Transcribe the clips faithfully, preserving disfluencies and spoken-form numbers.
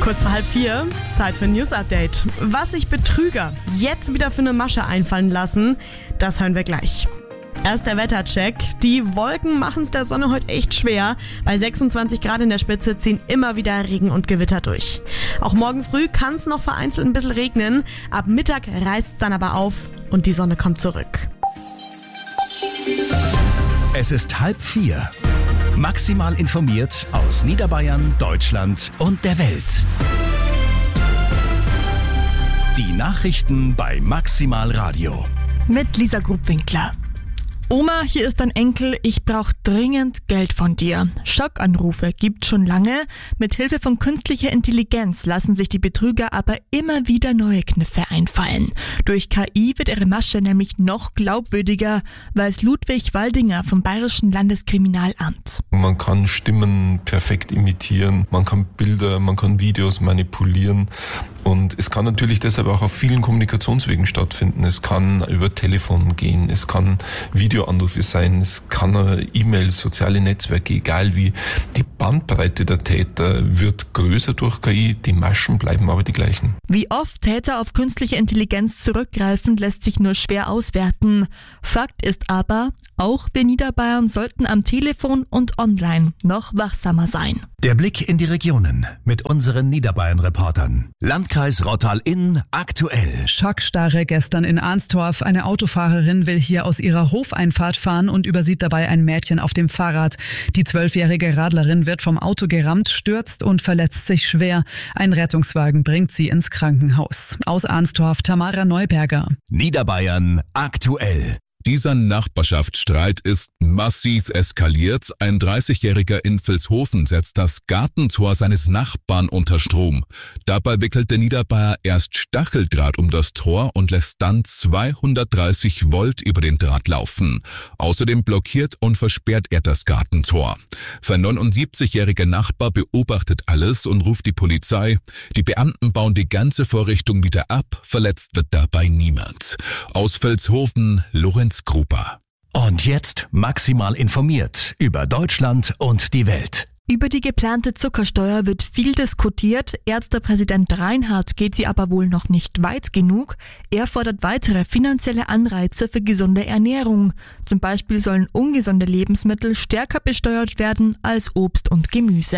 Kurz vor halb vier, Zeit für ein News-Update. Was sich Betrüger jetzt wieder für eine Masche einfallen lassen, das hören wir gleich. Erst der Wettercheck. Die Wolken machen es der Sonne heute echt schwer. Bei sechsundzwanzig Grad in der Spitze ziehen immer wieder Regen und Gewitter durch. Auch morgen früh kann es noch vereinzelt ein bisschen regnen. Ab Mittag reißt es dann aber auf und die Sonne kommt zurück. Es ist halb vier. Maximal informiert aus Niederbayern, Deutschland und der Welt. Die Nachrichten bei Maximal Radio. Mit Lisa Grubwinkler. Oma, hier ist dein Enkel, ich brauche dringend Geld von dir. Schockanrufe gibt schon lange. Mit Hilfe von künstlicher Intelligenz lassen sich die Betrüger aber immer wieder neue Kniffe einfallen. Durch K I wird ihre Masche nämlich noch glaubwürdiger, weiß Ludwig Waldinger vom Bayerischen Landeskriminalamt. Man kann Stimmen perfekt imitieren, man kann Bilder, man kann Videos manipulieren und es kann natürlich deshalb auch auf vielen Kommunikationswegen stattfinden. Es kann über Telefon gehen, es kann Videoanrufe sein, es kann E-Mails, soziale Netzwerke, egal wie. Die Bandbreite der Täter wird größer durch K I, die Maschen bleiben aber die gleichen. Wie oft Täter auf künstliche Intelligenz zurückgreifen, lässt sich nur schwer auswerten. Fakt ist aber, auch wir Niederbayern sollten am Telefon und online noch wachsamer sein. Der Blick in die Regionen mit unseren Niederbayern-Reportern. Landkreis Rottal-Inn aktuell. Schockstarre gestern in Arnstorf. Eine Autofahrerin will hier aus ihrer Hofeinfahrt fahren und übersieht dabei ein Mädchen auf dem Fahrrad. Die zwölfjährige Radlerin wird vom Auto gerammt, stürzt und verletzt sich schwer. Ein Rettungswagen bringt sie ins Krankenhaus. Aus Arnstorf, Tamara Neuberger. Niederbayern aktuell. Dieser Nachbarschaftsstreit ist massiv eskaliert. Ein dreißigjähriger in Vilshofen setzt das Gartentor seines Nachbarn unter Strom. Dabei wickelt der Niederbayer erst Stacheldraht um das Tor und lässt dann zweihundertdreißig Volt über den Draht laufen. Außerdem blockiert und versperrt er das Gartentor. Sein neunundsiebzigjähriger Nachbar beobachtet alles und ruft die Polizei. Die Beamten bauen die ganze Vorrichtung wieder ab. Verletzt wird dabei niemand. Aus Vilshofen, Lorenz Gruber. Und jetzt maximal informiert über Deutschland und die Welt. Über die geplante Zuckersteuer wird viel diskutiert. Ärztepräsident Reinhardt geht sie aber wohl noch nicht weit genug. Er fordert weitere finanzielle Anreize für gesunde Ernährung. Zum Beispiel sollen ungesunde Lebensmittel stärker besteuert werden als Obst und Gemüse.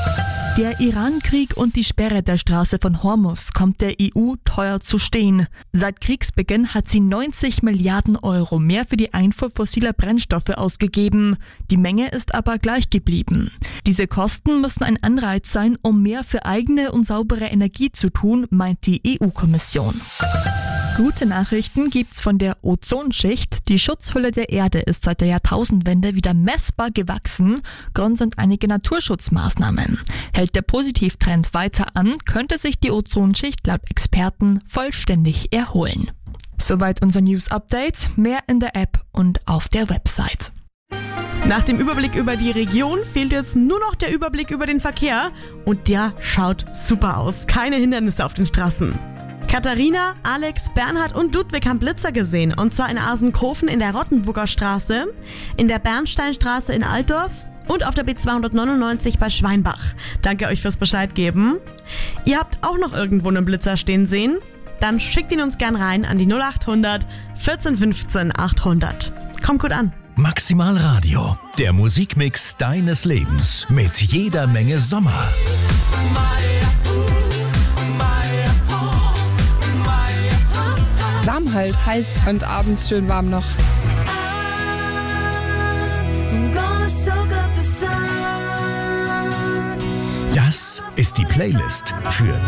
Der Iran-Krieg und die Sperre der Straße von Hormuz kommt der E U teuer zu stehen. Seit Kriegsbeginn hat sie neunzig Milliarden Euro mehr für die Einfuhr fossiler Brennstoffe ausgegeben. Die Menge ist aber gleich geblieben. Diese Kosten müssen ein Anreiz sein, um mehr für eigene und saubere Energie zu tun, meint die E U-Kommission. Gute Nachrichten gibt's von der Ozonschicht. Die Schutzhülle der Erde ist seit der Jahrtausendwende wieder messbar gewachsen. Grund sind einige Naturschutzmaßnahmen. Hält der Positivtrend weiter an, könnte sich die Ozonschicht laut Experten vollständig erholen. Soweit unser News-Update. Mehr in der App und auf der Website. Nach dem Überblick über die Region fehlt jetzt nur noch der Überblick über den Verkehr. Und der schaut super aus. Keine Hindernisse auf den Straßen. Katharina, Alex, Bernhard und Ludwig haben Blitzer gesehen. Und zwar in Asenkofen in der Rottenburger Straße, in der Bernsteinstraße in Altdorf und auf der B zweihundertneunundneunzig bei Schweinbach. Danke euch fürs Bescheid geben. Ihr habt auch noch irgendwo einen Blitzer stehen sehen? Dann schickt ihn uns gern rein an die null acht hundert vierzehn fünfzehn achthundert. Kommt gut an. Maximal Radio, der Musikmix deines Lebens mit jeder Menge Sommer. Warm halt, heiß und abends schön warm noch. Das ist die Playlist für